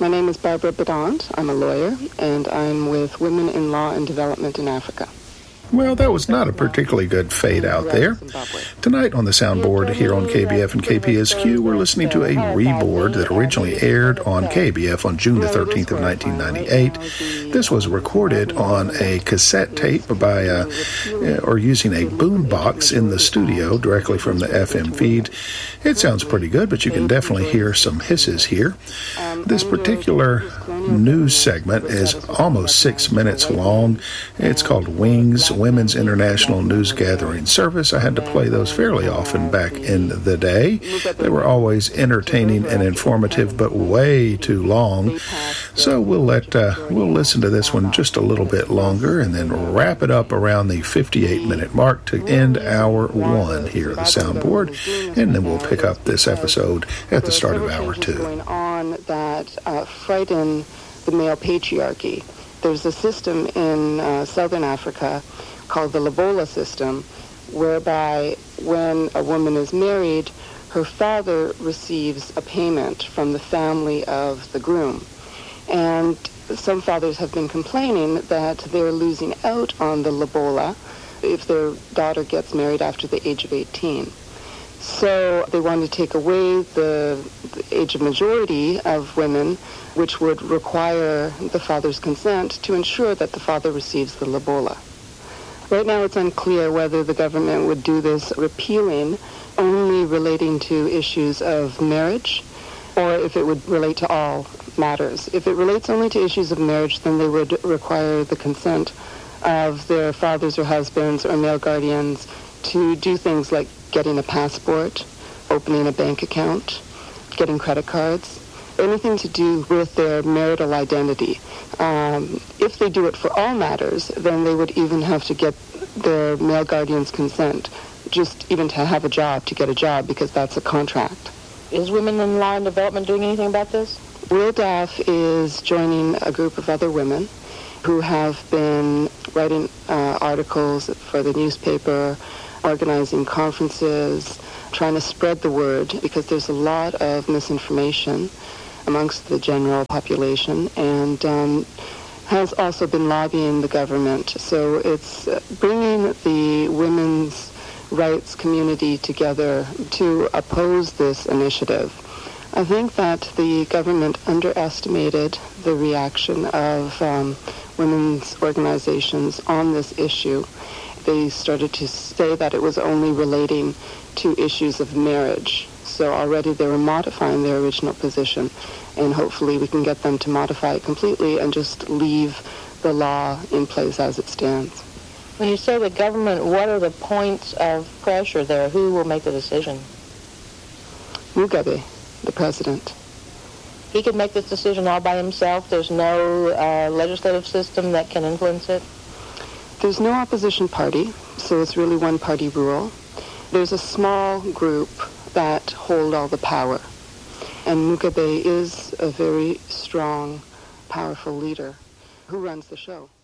My name is Barbara Bedant. I'm a lawyer, and I'm with Women in Law and Development in Africa. Well, that was not a particularly good fade out there. Tonight on the soundboard here on KBF and KPSQ, we're listening to a reboard that originally aired on KBF on June the 13th of 1998. This was recorded on a cassette tape by or using a boombox in the studio directly from the FM feed. It sounds pretty good, but you can definitely hear some hisses here. This particular news segment is almost 6 minutes long. It's called Wings, Women's International News Gathering Service. I had to play those fairly often back in the day. They were always entertaining and informative, but way too long. So we'll listen to this one just a little bit longer and then wrap it up around the 58-minute mark to end hour one here at the soundboard, and then we'll pick up this episode at the start of hour two. Going on that frighten the male patriarchy. There's a system in southern Africa called the Lobola system, whereby when a woman is married, her father receives a payment from the family of the groom. And some fathers have been complaining that they're losing out on the Lobola if their daughter gets married after the age of 18. So they want to take away the age of majority of women, which would require the father's consent to ensure that the father receives the Lobola. Right now it's unclear whether the government would do this repealing only relating to issues of marriage, or if it would relate to all matters. If it relates only to issues of marriage, then they would require the consent of their fathers or husbands or male guardians to do things like getting a passport, opening a bank account, getting credit cards, anything to do with their marital identity. If they do it for all matters, then they would even have to get their male guardian's consent, just even to have a job, to get a job, because that's a contract. Is Women in Law and Development doing anything about this? WILDAF is joining a group of other women who have been writing articles for the newspaper, organizing conferences, trying to spread the word, because there's a lot of misinformation amongst the general population, and has also been lobbying the government. So it's bringing the women's rights community together to oppose this initiative. I think that the government underestimated the reaction of women's organizations on this issue. They started to say that it was only relating to issues of marriage. So already they were modifying their original position, and hopefully we can get them to modify it completely and just leave the law in place as it stands. When you say the government, what are the points of pressure there? Who will make the decision? Mugabe, the president. He could make this decision all by himself? There's no legislative system that can influence it? There's no opposition party, so it's really one-party rule. There's a small group that hold all the power. And Mugabe is a very strong, powerful leader who runs the show.